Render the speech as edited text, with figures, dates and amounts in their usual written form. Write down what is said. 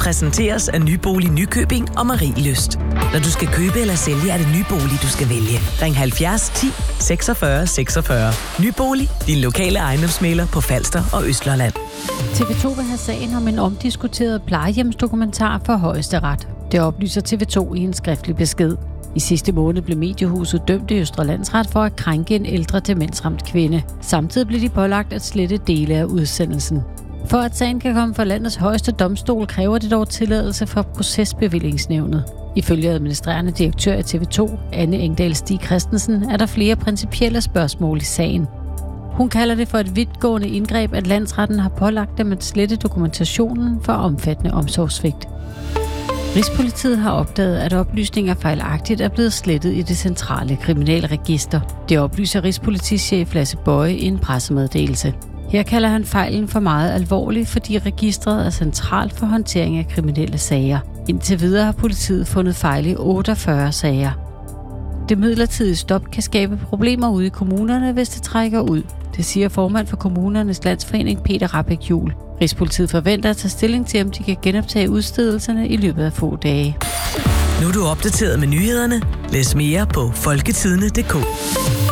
præsenteres af Nybolig Nykøbing og Marie Lyst. Når du skal købe eller sælge, er det Nybolig, du skal vælge. Ring 70 10 46 46. Nybolig, din lokale ejendomsmægler på Falster og Østlolland. TV2 vil have sagen om en omdiskuteret plejehjemsdokumentar for Højesteret. Det oplyser TV2 i en skriftlig besked. I sidste måned blev mediehuset dømt i Østre Landsret for at krænke en ældre demensramt kvinde. Samtidig blev de pålagt at slette dele af udsendelsen. For at sagen kan komme fra landets højeste domstol, kræver det dog tilladelse fra Procesbevillingsnævnet. Ifølge administrerende direktør i TV2, Anne Engdahl Stig Christensen, er der flere principielle spørgsmål i sagen. Hun kalder det for et vidtgående indgreb, at landsretten har pålagt dem at slette dokumentationen for omfattende omsorgssvigt. Rigspolitiet har opdaget, at oplysninger fejlagtigt er blevet slettet i det centrale kriminalregister. Det oplyser Rigspolitichef Lasse Bøje i en pressemeddelelse. Her kalder han fejlen for meget alvorlig, fordi registret er centralt for håndtering af kriminelle sager. Indtil videre har politiet fundet fejl i 48 sager. Det midlertidige stop kan skabe problemer ude i kommunerne, hvis det trækker ud. Det siger formand for Kommunernes Landsforening Peter Rahbæk Juhl. Rigspolitiet forventer at tage stilling til, om de kan genoptage udstedelserne i løbet af få dage. Nu er du opdateret med nyhederne. Læs mere på folketidende.dk.